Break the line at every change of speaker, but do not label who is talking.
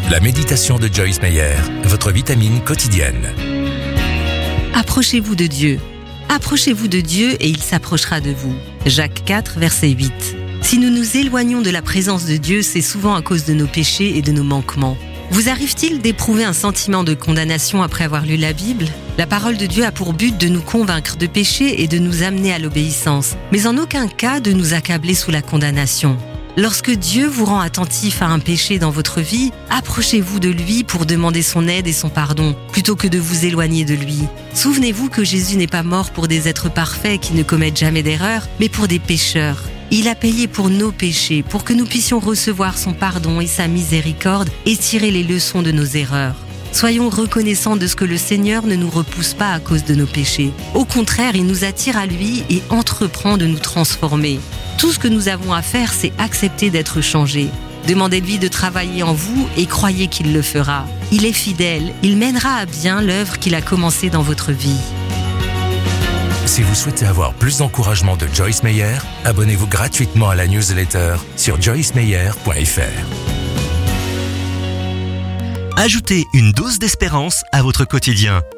La méditation de Joyce Meyer, votre vitamine quotidienne.
Approchez-vous de Dieu. Approchez-vous de Dieu et il s'approchera de vous. Jacques 4, verset 8. Si nous nous éloignons de la présence de Dieu, c'est souvent à cause de nos péchés et de nos manquements. Vous arrive-t-il d'éprouver un sentiment de condamnation après avoir lu la Bible ? La parole de Dieu a pour but de nous convaincre de péché et de nous amener à l'obéissance, mais en aucun cas de nous accabler sous la condamnation. Lorsque Dieu vous rend attentif à un péché dans votre vie, approchez-vous de lui pour demander son aide et son pardon, plutôt que de vous éloigner de lui. Souvenez-vous que Jésus n'est pas mort pour des êtres parfaits qui ne commettent jamais d'erreur, mais pour des pécheurs. Il a payé pour nos péchés, pour que nous puissions recevoir son pardon et sa miséricorde et tirer les leçons de nos erreurs. Soyons reconnaissants de ce que le Seigneur ne nous repousse pas à cause de nos péchés. Au contraire, il nous attire à lui et entreprend de nous transformer. Tout ce que nous avons à faire, c'est accepter d'être changés. Demandez-lui de travailler en vous et croyez qu'il le fera. Il est fidèle, il mènera à bien l'œuvre qu'il a commencée dans votre vie.
Si vous souhaitez avoir plus d'encouragement de Joyce Meyer, abonnez-vous gratuitement à la newsletter sur joycemeyer.fr.
Ajoutez une dose d'espérance à votre quotidien